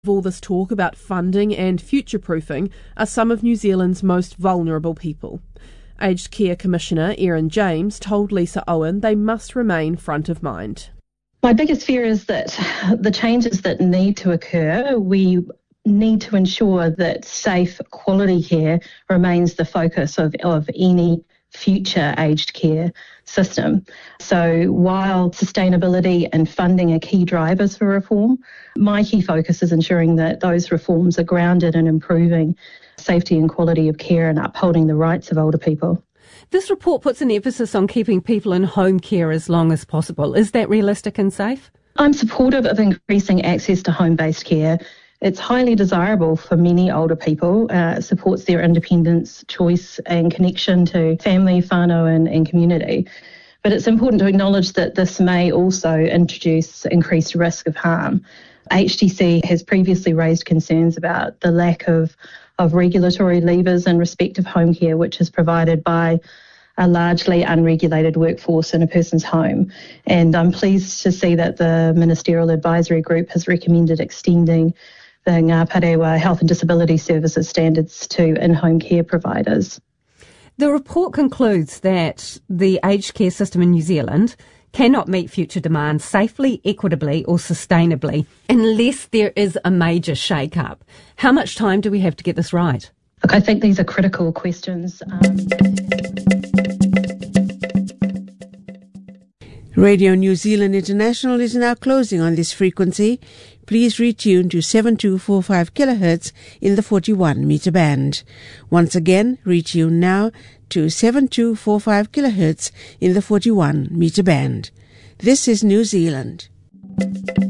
All this talk about funding and future-proofing are some of New Zealand's most vulnerable people. Aged Care Commissioner Erin James told Lisa Owen they must remain front of mind. My biggest fear is that the changes that need to occur, we need to ensure that safe, quality care remains the focus of any future aged care system. So while sustainability and funding are key drivers for reform, my key focus is ensuring that those reforms are grounded in improving safety and quality of care and upholding the rights of older people. This report puts an emphasis on keeping people in home care as long as possible. Is that realistic and safe? I'm supportive of increasing access to home-based care. It's highly desirable for many older people. It supports their independence, choice and connection to family, whānau and community. But it's important to acknowledge that this may also introduce increased risk of harm. HDC has previously raised concerns about the lack of regulatory levers in respect of home care, which is provided by a largely unregulated workforce in a person's home. And I'm pleased to see that the Ministerial Advisory Group has recommended extending the Ngā Parewa Health and Disability Services standards to in-home care providers. The report concludes that the aged care system in New Zealand cannot meet future demands safely, equitably or sustainably unless there is a major shake-up. How much time do we have to get this right? Look, I think these are critical questions. Radio New Zealand International is now closing on this frequency. Please retune to 7245 kHz in the 41 meter band. Once again, retune now to 7245 kHz in the 41 meter band. This is New Zealand.